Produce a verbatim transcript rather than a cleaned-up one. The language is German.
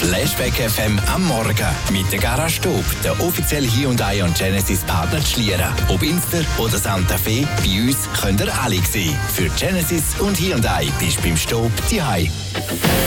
Lashback F M am Morgen mit der Garage Stub, der offizielle Hyundai und Genesis Partner zu Schlieren. Ob Inster oder Santa Fe, bei uns könnt ihr alle sehen. Für Genesis und Hyundai bist du beim Stub zu Hause.